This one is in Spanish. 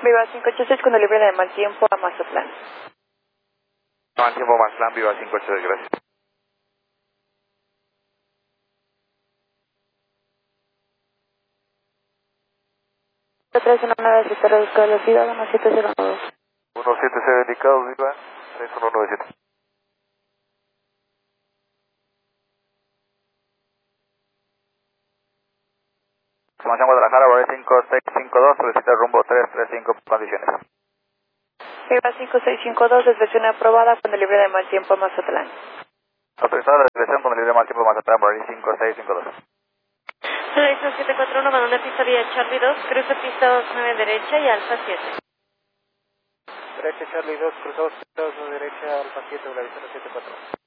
Viva 586 con libre de mal tiempo a Mazatlán. Mal tiempo Mazatlán, Viva 586, gracias. 319 se reduzca velocidad 1702. 170 indicados, Viva 3197. Información Guadalajara, Bravo 5652, solicita rumbo 335 condiciones. Viva 5652, desviación aprobada con libre de mal tiempo a Mazatlán. Autorizada la desviación con el libre mal tiempo Mazatlán, Bravo 5652. Selección 741, abandona pista vía Charlie 2, cruza pista 29 derecha y Alfa 7. Derecha Charlie 2, cruzado pista 2 derecha, Alfa 7, Vladimir 74.